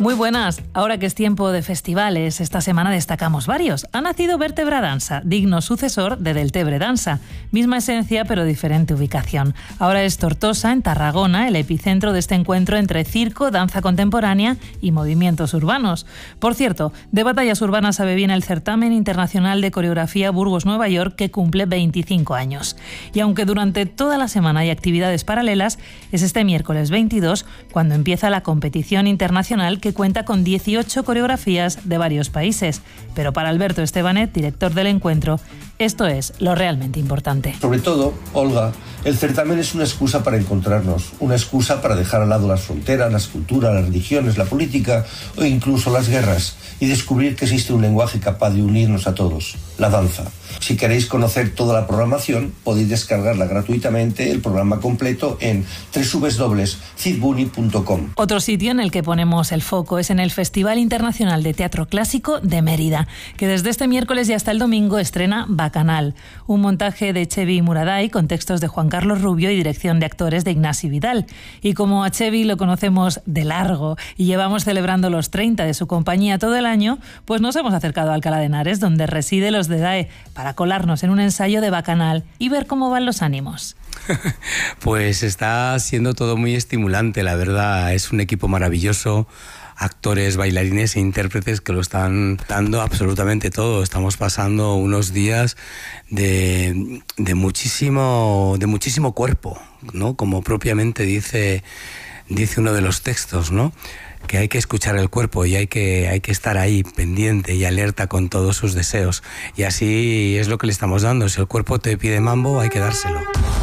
Muy buenas. Ahora que es tiempo de festivales, esta semana destacamos varios. Ha nacido Vértebra Dansa, digno sucesor de Deltebre Dansa. Misma esencia, pero diferente ubicación. Ahora es Tortosa, en Tarragona, el epicentro de este encuentro entre circo, danza contemporánea y movimientos urbanos. Por cierto, de batallas urbanas sabe bien el certamen internacional de coreografía Burgos-Nueva York, que cumple 25 años. Y aunque durante toda la semana hay actividades paralelas, es este miércoles 22 cuando empieza la competición internacional, que cuenta con 18 coreografías de varios países. Pero para Alberto Estebanet, director del encuentro, esto es lo realmente importante. Sobre todo, Olga, el certamen es una excusa para encontrarnos, una excusa para dejar al lado las fronteras, las culturas, las religiones, la política o incluso las guerras, y descubrir que existe un lenguaje capaz de unirnos a todos, la danza. Si queréis conocer toda la programación, podéis descargarla gratuitamente, el programa completo, en www.cidbuni.com. Otro sitio en el que ponemos el foco es en el Festival Internacional de Teatro Clásico de Mérida, que desde este miércoles y hasta el domingo estrena Bacanal, un montaje de Chevi Muraday con textos de Juan Carlos Rubio y dirección de actores de Ignasi Vidal. Y como a Chevi lo conocemos de largo y llevamos celebrando los 30 de su compañía todo el año, pues nos hemos acercado a Alcalá de Henares, donde reside los de DAE, para colarnos en un ensayo de Bacanal y ver cómo van los ánimos. Pues está siendo todo muy estimulante, la verdad. Es un equipo maravilloso, actores, bailarines e intérpretes que lo están dando absolutamente todo. Estamos pasando unos días de muchísimo cuerpo, ¿no? Como propiamente dice uno de los textos, ¿no? Que hay que escuchar el cuerpo y hay que estar ahí pendiente y alerta con todos sus deseos. Y así es lo que le estamos dando. Si el cuerpo te pide mambo, hay que dárselo.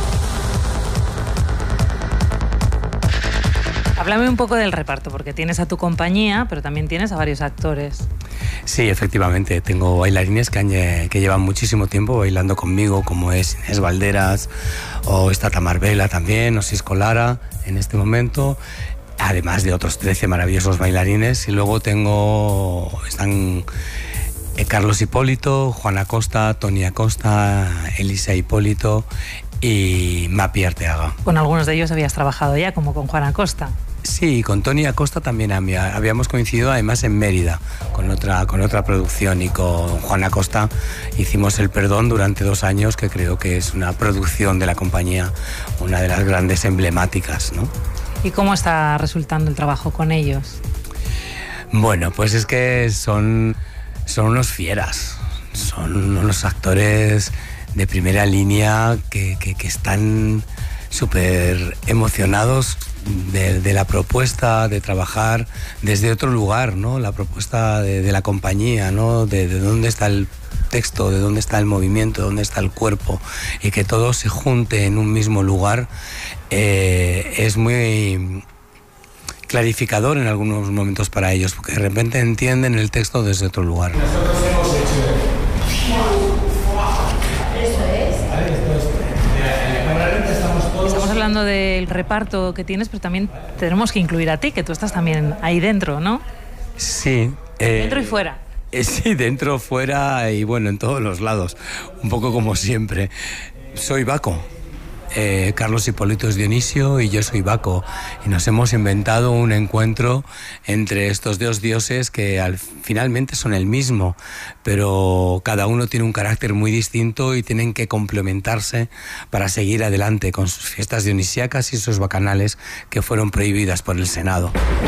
Háblame un poco del reparto, porque tienes a tu compañía, pero también tienes a varios actores. Sí, efectivamente. Tengo bailarines que llevan muchísimo tiempo bailando conmigo, como es Inés Valderas, o está Tamar Vela también, o Sisco Lara en este momento, además de otros 13 maravillosos bailarines. Y luego están Carlos Hipólito, Juan Acosta, Tony Acosta, Elisa Hipólito y Mapi Arteaga. Con algunos de ellos habías trabajado ya, como con Juan Acosta. Sí, con Tony Acosta también habíamos coincidido, además en Mérida, con otra producción, y con Juan Acosta hicimos El Perdón durante 2 años, que creo que es una producción de la compañía, una de las grandes emblemáticas, ¿no? ¿Y cómo está resultando el trabajo con ellos? Bueno, pues es que son unos fieras, son unos actores de primera línea que están súper emocionados de la propuesta de trabajar desde otro lugar, ¿no? La propuesta de la compañía, ¿no? De dónde está el texto, de dónde está el movimiento, de dónde está el cuerpo, y que todo se junte en un mismo lugar. Es muy clarificador en algunos momentos para ellos, porque de repente entienden el texto desde otro lugar. Nosotros hemos hecho... Estamos hablando del reparto que tienes, pero también tenemos que incluir a ti, que tú estás también ahí dentro, ¿no? Sí. Dentro y fuera. Sí, dentro, fuera y bueno, en todos los lados. Un poco como siempre. Soy Baco. Carlos Hipólito es Dionisio y yo soy Baco, y nos hemos inventado un encuentro entre estos dos dioses que finalmente son el mismo, pero cada uno tiene un carácter muy distinto y tienen que complementarse para seguir adelante con sus fiestas dionisíacas y sus bacanales que fueron prohibidas por el Senado.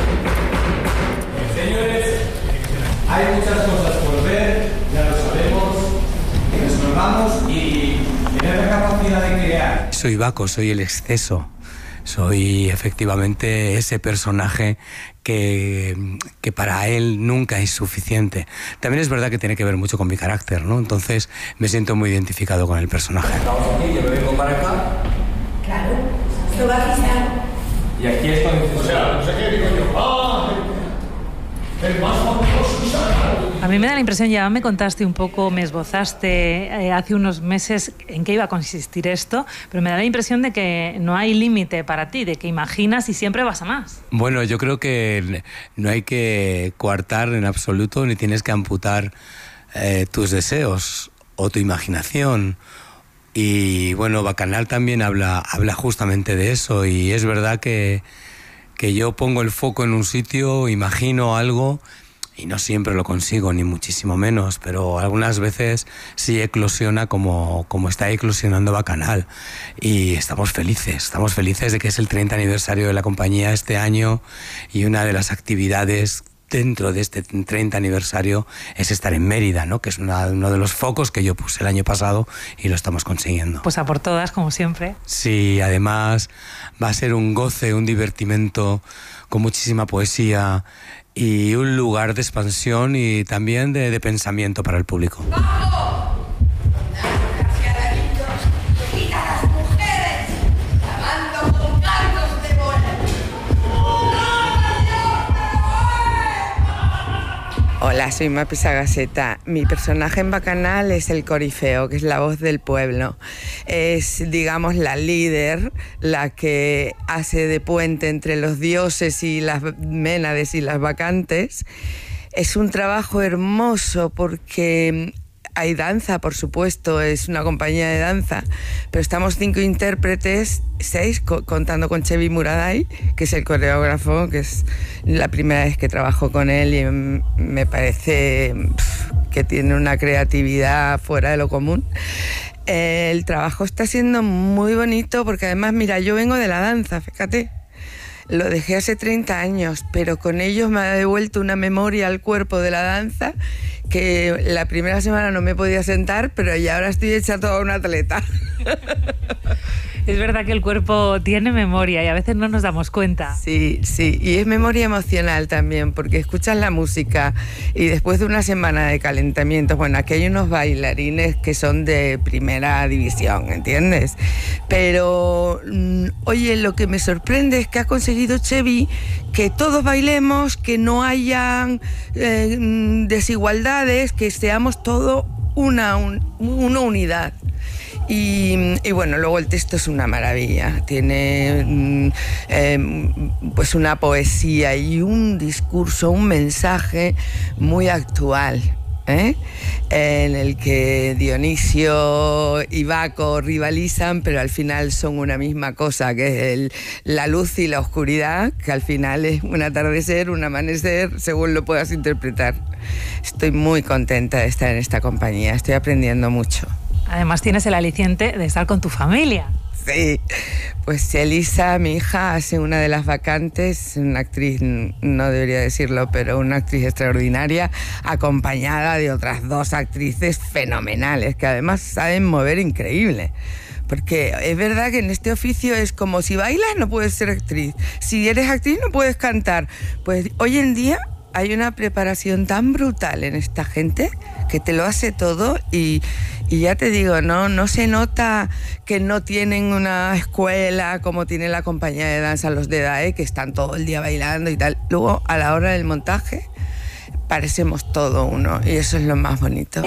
Señores, hay muchas cosas por ver, ya lo sabemos, nos vamos y tener la capacidad de crear. Soy Baco, soy el exceso, soy efectivamente ese personaje que para él nunca es suficiente. También es verdad que tiene que ver mucho con mi carácter, ¿no? Entonces me siento muy identificado con el personaje. Estamos aquí, yo me vengo para acá. Claro, esto va a pisar. Y aquí es cuando dices, o sea, no sé qué, digo yo, ¡ah! El más famoso A mí me da la impresión, ya me contaste un poco, me esbozaste hace unos meses en qué iba a consistir esto, pero me da la impresión de que no hay límite para ti, de que imaginas y siempre vas a más. Bueno, yo creo que no hay que coartar en absoluto, ni tienes que amputar tus deseos o tu imaginación. Y bueno, Bacanal también habla justamente de eso, y es verdad que que yo pongo el foco en un sitio, imagino algo y no siempre lo consigo, ni muchísimo menos, pero algunas veces sí eclosiona como está eclosionando Bacanal. Y estamos felices de que es el 30 aniversario de la compañía este año, y una de las actividades dentro de este 30 aniversario es estar en Mérida, ¿no? Que es uno de los focos que yo puse el año pasado y lo estamos consiguiendo. Pues a por todas, como siempre. Sí, además va a ser un goce, un divertimento con muchísima poesía y un lugar de expansión y también de pensamiento para el público. Hola, soy Mapi Sagaceta. Mi personaje en Bacanal es el corifeo, que es la voz del pueblo. Es, digamos, la líder, la que hace de puente entre los dioses y las ménades y las bacantes. Es un trabajo hermoso porque hay danza, por supuesto, es una compañía de danza, pero estamos 5 intérpretes, 6 contando con Chevy Muraday, que es el coreógrafo, que es la primera vez que trabajo con él y me parece que tiene una creatividad fuera de lo común. El trabajo está siendo muy bonito porque además, mira, yo vengo de la danza, fíjate. Lo dejé hace 30 años, pero con ellos me ha devuelto una memoria al cuerpo de la danza que la primera semana no me podía sentar, pero ya ahora estoy hecha toda una atleta. Es verdad que el cuerpo tiene memoria y a veces no nos damos cuenta. Sí, sí, y es memoria emocional también, porque escuchas la música y después de una semana de calentamientos, bueno, aquí hay unos bailarines que son de primera división, ¿entiendes? Pero, oye, lo que me sorprende es que ha conseguido Chevy que todos bailemos, que no hayan desigualdades, que seamos todo una unidad. Y bueno, luego el texto es una maravilla, tiene pues una poesía y un discurso, un mensaje muy actual, en el que Dionisio y Baco rivalizan, pero al final son una misma cosa, que es la luz y la oscuridad, que al final es un atardecer, un amanecer, según lo puedas interpretar. Estoy muy contenta de estar en esta compañía, estoy aprendiendo mucho. Además tienes el aliciente de estar con tu familia. Sí, pues Elisa, mi hija, hace una de las bacantes, una actriz, no debería decirlo, pero una actriz extraordinaria, acompañada de otras 2 actrices fenomenales, que además saben mover increíble. Porque es verdad que en este oficio es como si bailas no puedes ser actriz, si eres actriz no puedes cantar. Pues hoy en día hay una preparación tan brutal en esta gente que te lo hace todo y ya te digo, no se nota que no tienen una escuela como tiene la compañía de danza los de DAE, que están todo el día bailando y tal. Luego, a la hora del montaje, parecemos todo uno y eso es lo más bonito.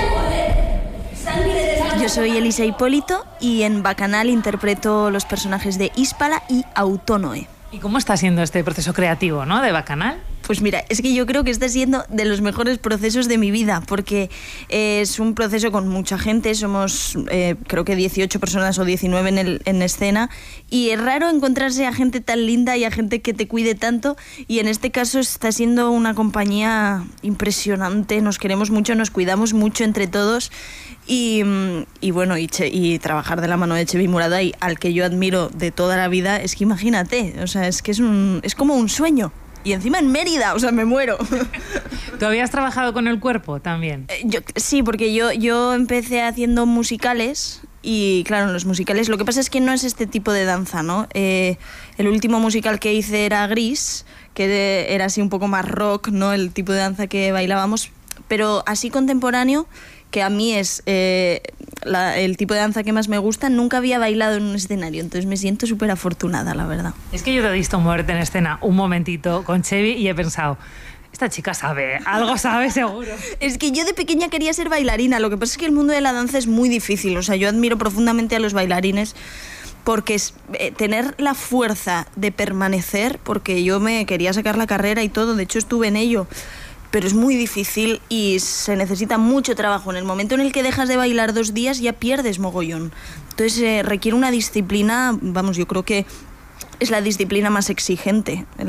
Yo soy Elisa Hipólito y en Bacanal interpreto los personajes de Íspala y Autónoe. ¿Y cómo está siendo este proceso creativo, ¿no?, de Bacanal? Pues mira, es que yo creo que está siendo de los mejores procesos de mi vida, porque es un proceso con mucha gente, somos creo que 18 personas o 19 en escena, y es raro encontrarse a gente tan linda y a gente que te cuide tanto, y en este caso está siendo una compañía impresionante, nos queremos mucho, nos cuidamos mucho entre todos, y bueno, y trabajar de la mano de Chevy Muraday, al que yo admiro de toda la vida, es que imagínate, o sea, es que es como un sueño. Y encima en Mérida, o sea, me muero. ¿Tú habías trabajado con el cuerpo también? Sí, porque yo empecé haciendo musicales y claro, en los musicales lo que pasa es que no es este tipo de danza, ¿no? El último musical que hice era Gris, que era así un poco más rock, ¿no? El tipo de danza que bailábamos, pero así contemporáneo, que a mí es el tipo de danza que más me gusta, nunca había bailado en un escenario, entonces me siento súper afortunada, la verdad. Es que yo te he visto moverte en escena un momentito con Chevy y he pensado, esta chica sabe, algo sabe seguro. Es que yo de pequeña quería ser bailarina, lo que pasa es que el mundo de la danza es muy difícil, o sea, yo admiro profundamente a los bailarines, porque es tener la fuerza de permanecer, porque yo me quería sacar la carrera y todo, de hecho estuve en ello, pero es muy difícil y se necesita mucho trabajo. En el momento en el que dejas de bailar 2 días ya pierdes mogollón. Entonces requiere una disciplina, vamos, yo creo que es la disciplina más exigente.